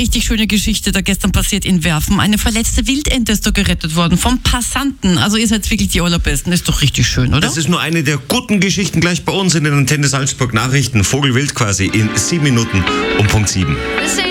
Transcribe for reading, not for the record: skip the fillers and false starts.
richtig schöne Geschichte da gestern passiert in Werfen. Eine verletzte Wildente ist da gerettet worden vom Passanten. Also ihr seid wirklich die Allerbesten. Ist doch richtig schön, oder? Das ist nur eine der guten Geschichten gleich bei uns in den Antenne Salzburg Nachrichten. Vogelwild quasi in 7 Minuten um Punkt 7.